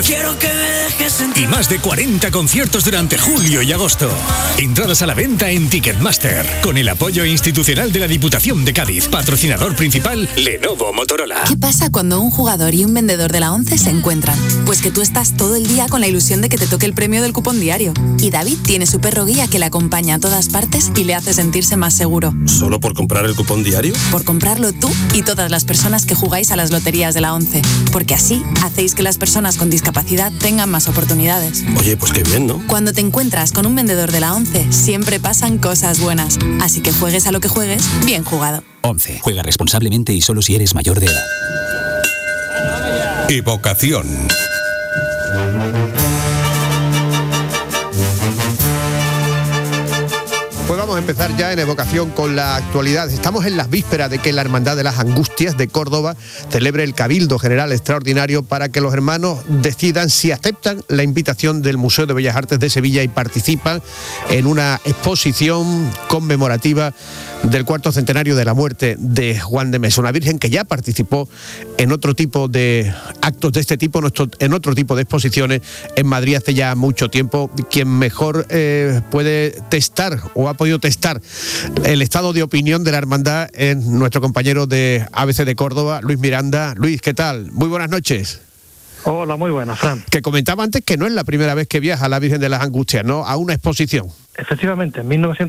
Quiero que me dejes sentir. Y más de 40 conciertos durante julio y agosto. Entradas a la venta en Ticketmaster, con el apoyo institucional de la Diputación de Cádiz. Patrocinador principal, Lenovo Motorola. ¿Qué pasa cuando un jugador y un vendedor de la ONCE se encuentran? Pues que tú estás todo el día con la ilusión de que te toque el premio del cupón diario. Y David tiene su perro guía que le acompaña a todas partes y le hace sentirse más seguro. ¿Solo por comprar el cupón diario? Por comprarlo tú y todas las personas que jugáis a las loterías de la ONCE. Porque así hacéis que las personas con discapacidad tengan más oportunidades. Oye, pues qué bien, ¿no? Cuando te encuentras con un vendedor de la ONCE, siempre pasan cosas buenas. Así que juegues a lo que juegues, bien jugado. ONCE. Juega responsablemente y solo si eres mayor de edad. Evocación. Pues vamos a empezar ya en Evocación con la actualidad. Estamos en las vísperas de que la Hermandad de las Angustias de Córdoba celebre el Cabildo General Extraordinario para que los hermanos decidan si aceptan la invitación del Museo de Bellas Artes de Sevilla y participan en una exposición conmemorativa del 4º centenario de la muerte de Juan de Mesa, una virgen que ya participó en otro tipo de actos de este tipo, en otro tipo de exposiciones en Madrid hace ya mucho tiempo. Quien mejor puede testar o ha podido testar el estado de opinión de la hermandad es nuestro compañero de ABC de Córdoba, Luis Miranda. Luis, ¿qué tal? Muy buenas noches. Hola, muy buenas, Fran. Que comentaba antes que no es la primera vez que viaja la Virgen de las Angustias, ¿no? A una exposición. Efectivamente, en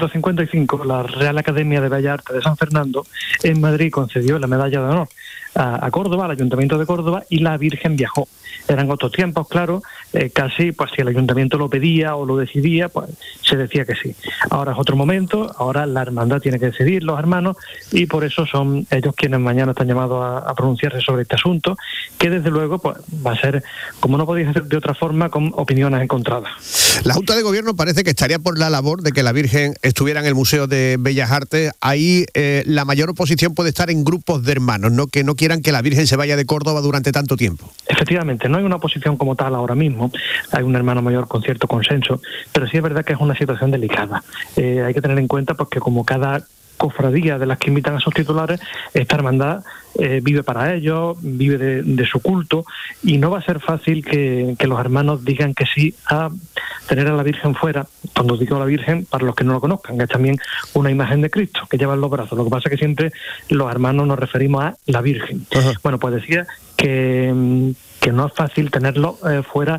1955 la Real Academia de Bellas Artes de San Fernando en Madrid concedió la medalla de honor a Córdoba, al Ayuntamiento de Córdoba, y la Virgen viajó. Eran otros tiempos, claro, casi pues si el Ayuntamiento lo pedía o lo decidía, pues se decía que sí. Ahora es otro momento, ahora la hermandad tiene que decidir, los hermanos, y por eso son ellos quienes mañana están llamados a pronunciarse sobre este asunto, que desde luego pues va a ser, como no podéis hacer de otra forma, con opiniones encontradas. La Junta de Gobierno parece que estaría por la labor de que la Virgen estuviera en el Museo de Bellas Artes. Ahí la mayor oposición puede estar en grupos de hermanos, ¿no? Que no quieran que la Virgen se vaya de Córdoba durante tanto tiempo. Efectivamente, no hay una oposición como tal ahora mismo, hay un hermano mayor con cierto consenso, pero sí es verdad que es una situación delicada. Hay que tener en cuenta pues, que como cada cofradía de las que invitan a sus titulares, esta hermandad vive para ellos, vive de su culto, y no va a ser fácil que los hermanos digan que sí a tener a la Virgen fuera. Cuando digo la Virgen, para los que no lo conozcan, es también una imagen de Cristo que lleva en los brazos. Lo que pasa es que siempre los hermanos nos referimos a la Virgen. Ajá. Bueno, pues decía que no es fácil tenerlo fuera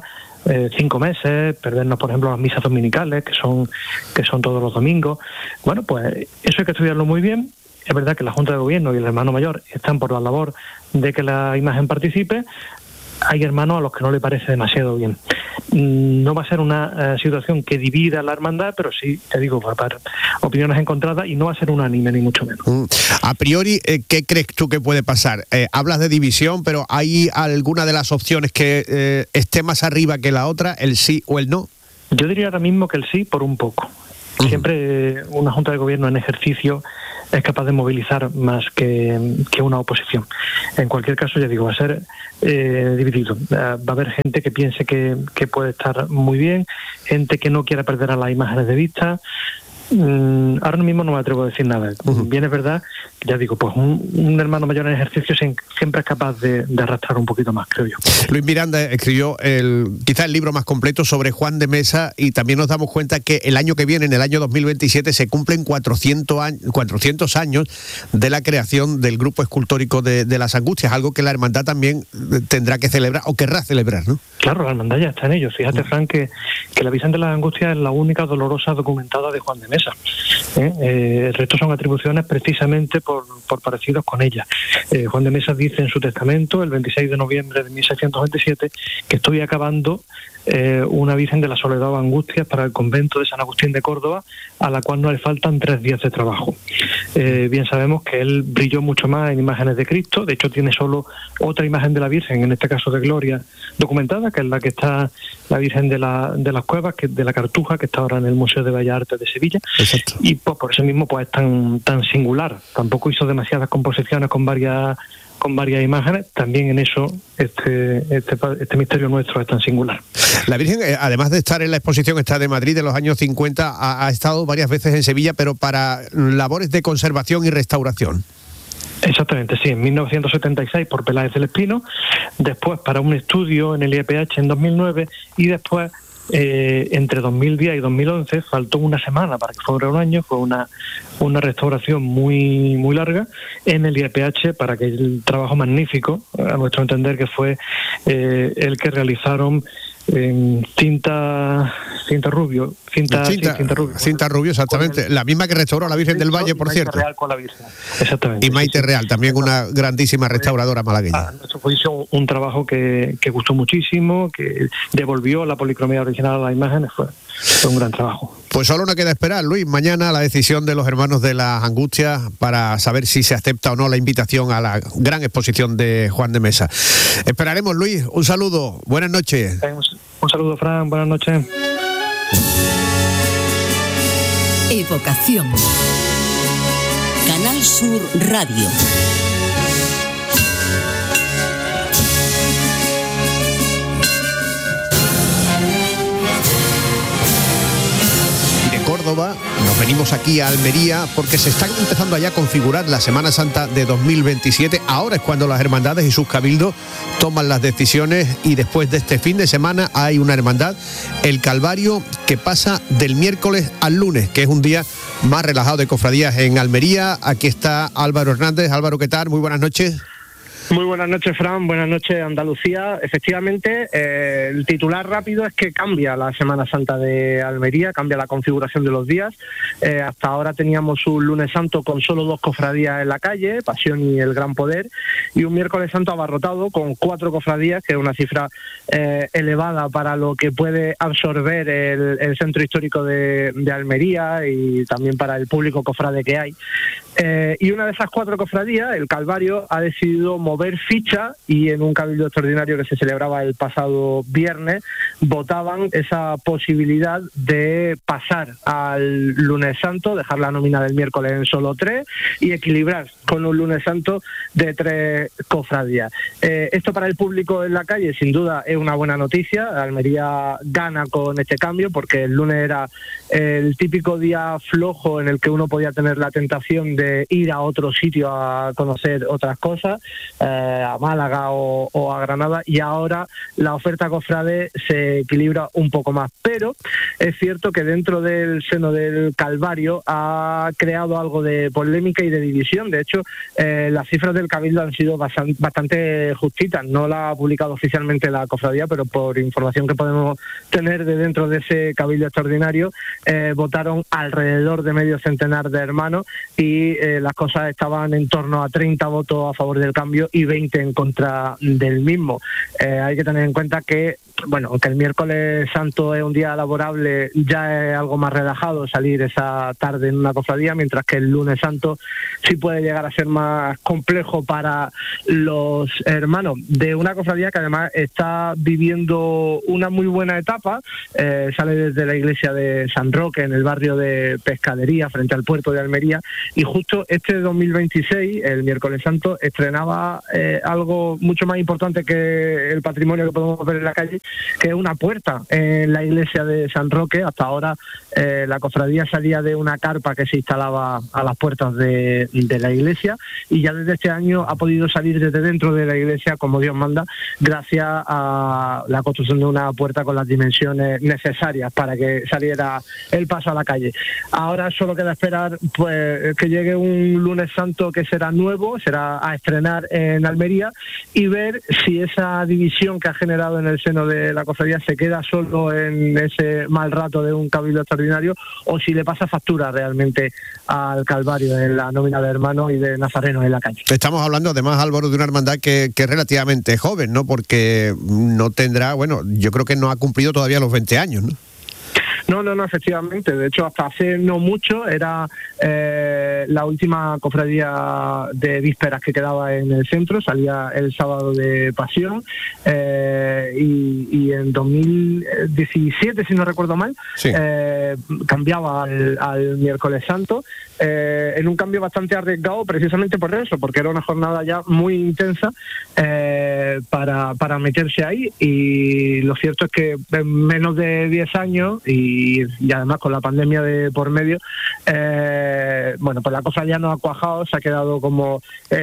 5 meses, perdernos por ejemplo las misas dominicales que son todos los domingos. Bueno, pues eso hay que estudiarlo muy bien. Es verdad que la Junta de Gobierno y el hermano mayor están por la labor de que la imagen participe. Hay hermanos a los que no le parece demasiado bien. No va a ser una situación que divida la hermandad, pero sí, te digo, va a haber opiniones encontradas y no va a ser unánime, ni mucho menos. A priori, ¿qué crees tú que puede pasar? Hablas de división, pero ¿hay alguna de las opciones que esté más arriba que la otra, el sí o el no? Yo diría ahora mismo que el sí por un poco. Siempre una Junta de Gobierno en ejercicio es capaz de movilizar más que una oposición. En cualquier caso, ya digo, va a ser dividido. Va a haber gente que piense que puede estar muy bien, gente que no quiera perder a las imágenes de vista. Ahora mismo no me atrevo a decir nada. Bien es verdad, ya digo, pues un hermano mayor en ejercicio siempre es capaz de arrastrar un poquito más, creo yo. Luis Miranda escribió quizá el libro más completo sobre Juan de Mesa, y también nos damos cuenta que el año que viene, en el año 2027, se cumplen 400 años de la creación del grupo escultórico de las Angustias, algo que la hermandad también tendrá que celebrar o querrá celebrar, ¿no? Claro, la hermandad ya está en ello. Fíjate, Fran, que la Virgen de las Angustias es la única dolorosa documentada de Juan de Mesa. El resto son atribuciones precisamente por parecidos con ella. Juan de Mesa dice en su testamento, el 26 de noviembre de 1627, que estoy acabando una Virgen de la Soledad o Angustias para el convento de San Agustín de Córdoba, a la cual no le faltan 3 días de trabajo. Bien sabemos que él brilló mucho más en imágenes de Cristo. De hecho tiene solo otra imagen de la Virgen, en este caso de Gloria, documentada, que es la que está la Virgen de las Cuevas, que de la Cartuja, que está ahora en el Museo de Bellas Artes de Sevilla. Exacto. Y pues por eso mismo pues es tan singular. Tampoco hizo demasiadas composiciones con varias imágenes. También en eso este misterio nuestro es tan singular. La Virgen, además de estar en la exposición esta de Madrid de los años 50, ha estado varias veces en Sevilla, pero para labores de conservación y restauración. Exactamente, sí, en 1976 por Peláez del Espino, después para un estudio en el IEPH en 2009 y después entre 2010 y 2011 faltó una semana para que fuera un año, fue una restauración muy muy larga en el IEPH para que el trabajo magnífico, a nuestro entender, que fue el que realizaron Cinta Rubio, exactamente, la misma que restauró la Virgen del Valle, por cierto. Real con la Virgen. Exactamente. Y Maite Real, también una grandísima restauradora malagueña. Nuestro fue un trabajo que gustó muchísimo, que devolvió la policromía original a las imágenes, fue un gran trabajo. Pues solo nos queda esperar, Luis, mañana la decisión de los hermanos de las Angustias para saber si se acepta o no la invitación a la gran exposición de Juan de Mesa. Esperaremos, Luis, un saludo, buenas noches. Un saludo, Fran, buenas noches. Evocación. Canal Sur Radio. Córdoba, nos venimos aquí a Almería porque se está empezando allá a configurar la Semana Santa de 2027. Ahora es cuando las hermandades y sus cabildos toman las decisiones y después de este fin de semana hay una hermandad, el Calvario, que pasa del miércoles al lunes, que es un día más relajado de cofradías en Almería. Aquí está Álvaro Hernández. Álvaro, ¿qué tal? Muy buenas noches. Muy buenas noches, Fran, buenas noches, Andalucía. Efectivamente, el titular rápido es que cambia la Semana Santa de Almería, cambia la configuración de los días. Hasta ahora teníamos un lunes santo con solo 2 cofradías en la calle, Pasión y el Gran Poder, y un miércoles santo abarrotado con 4 cofradías, que es una cifra elevada para lo que puede absorber el centro histórico de Almería y también para el público cofrade que hay. Y una de esas 4 cofradías, el Calvario, ha decidido mover ficha y en un cabildo extraordinario que se celebraba el pasado viernes votaban esa posibilidad de pasar al lunes santo, dejar la nómina del miércoles en solo 3 y equilibrar con un lunes santo de 3 cofradías. Esto para el público en la calle sin duda es una buena noticia. Almería gana con este cambio porque el lunes era el típico día flojo en el que uno podía tener la tentación de ir a otro sitio a conocer otras cosas, a Málaga o a Granada, y ahora la oferta cofrade se equilibra un poco más. Pero es cierto que dentro del seno del Calvario ha creado algo de polémica y de división. De hecho, las cifras del Cabildo han sido bastante justitas. No la ha publicado oficialmente la cofradía, pero por información que podemos tener de dentro de ese Cabildo extraordinario, votaron alrededor de medio centenar de hermanos y las cosas estaban en torno a 30 votos a favor del cambio y 20 en contra del mismo. Hay que tener en cuenta que, bueno, aunque el miércoles santo es un día laborable, ya es algo más relajado salir esa tarde en una cofradía, mientras que el lunes santo sí puede llegar a ser más complejo para los hermanos de una cofradía que además está viviendo una muy buena etapa. Sale desde la iglesia de San Roque, en el barrio de Pescadería, frente al puerto de Almería, y justo este 2026, el miércoles santo, estrenaba algo mucho más importante que el patrimonio que podemos ver en la calle, que es una puerta en la iglesia de San Roque. Hasta ahora la cofradía salía de una carpa que se instalaba a las puertas de la iglesia, y ya desde este año ha podido salir desde dentro de la iglesia como Dios manda, gracias a la construcción de una puerta con las dimensiones necesarias para que saliera el paso a la calle. Ahora solo queda esperar pues que llegue un lunes santo que será nuevo, será a estrenar en Almería, y ver si esa división que ha generado en el seno de la cofradía se queda solo en ese mal rato de un cabildo extraordinario, o si le pasa factura realmente al Calvario en la nómina de hermanos y de nazarenos en la calle. Estamos hablando además, Álvaro, de una hermandad que es relativamente joven, ¿no? Porque no tendrá, bueno, yo creo que no ha cumplido todavía los 20 años, ¿no? No, efectivamente. De hecho, hasta hace no mucho era la última cofradía de vísperas que quedaba en el centro. Salía el sábado de Pasión y en 2017, si no recuerdo mal, sí, cambiaba al miércoles santo, en un cambio bastante arriesgado precisamente por eso, porque era una jornada ya muy intensa para meterse ahí, y lo cierto es que en menos de 10 años y y además con la pandemia de por medio, bueno, pues la cosa ya no ha cuajado, se ha quedado como,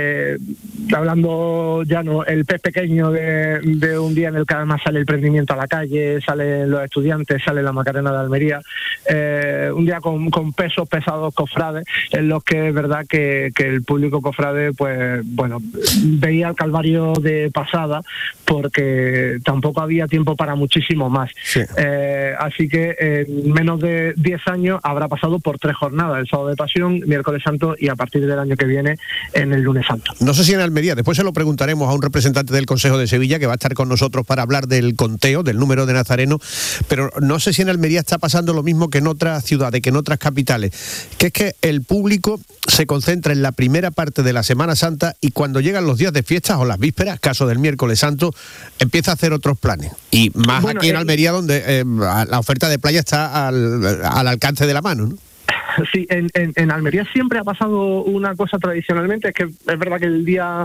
hablando ya no, el pez pequeño de un día en el que además sale el prendimiento a la calle, salen los estudiantes, sale la Macarena de Almería, un día con pesos pesados cofrades, en los que es verdad que el público cofrade, pues bueno, veía el calvario de pasada, porque tampoco había tiempo para muchísimo más. Sí. Así que en menos de 10 años habrá pasado por 3 jornadas, el sábado de Pasión, miércoles santo y a partir del año que viene en el lunes santo. No sé si en Almería, después se lo preguntaremos a un representante del Consejo de Sevilla que va a estar con nosotros para hablar del conteo, del número de nazarenos, pero no sé si en Almería está pasando lo mismo que en otras ciudades, que en otras capitales, que es que el público se concentra en la primera parte de la Semana Santa y cuando llegan los días de fiestas o las vísperas, caso del miércoles santo, empieza a hacer otros planes. Y más bueno, aquí en Almería, donde la oferta de playa está al alcance de la mano, ¿no? Sí, en Almería siempre ha pasado una cosa tradicionalmente, es que es verdad que el día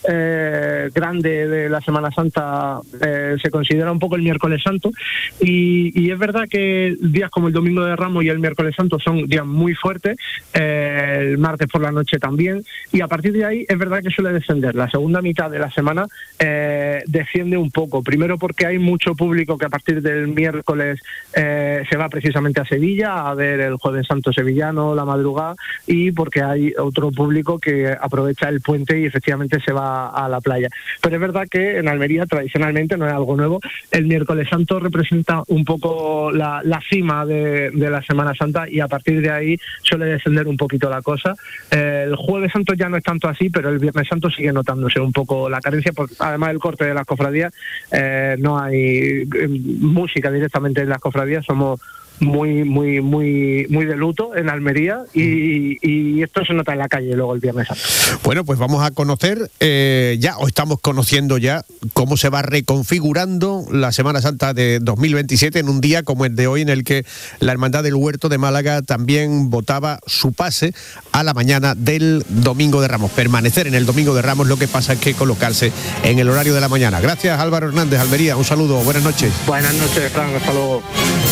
grande de la Semana Santa se considera un poco el miércoles santo y es verdad que días como el Domingo de Ramos y el miércoles santo son días muy fuertes, el martes por la noche también, y a partir de ahí es verdad que suele descender. La segunda mitad de la semana desciende un poco, primero porque hay mucho público que a partir del miércoles se va precisamente a Sevilla a ver el Jueves Santo sevillano, la madrugada, y porque hay otro público que aprovecha el puente y efectivamente se va a la playa. Pero es verdad que en Almería tradicionalmente, no es algo nuevo, el miércoles santo representa un poco la cima de la Semana Santa y a partir de ahí suele descender un poquito la cosa. El Jueves Santo ya no es tanto así, pero el Viernes Santo sigue notándose un poco la carencia, porque además del corte de las cofradías no hay música directamente en las cofradías, somos muy de luto en Almería y esto se nota en la calle luego el Viernes Santo. Bueno, pues vamos a conocer ya, o estamos conociendo ya, cómo se va reconfigurando la Semana Santa de 2027 en un día como el de hoy, en el que la Hermandad del Huerto de Málaga también votaba su pase a la mañana del Domingo de Ramos. Permanecer en el Domingo de Ramos, lo que pasa es que colocarse en el horario de la mañana. Gracias, Álvaro Hernández, Almería, un saludo, buenas noches. Buenas noches, Fran, hasta luego.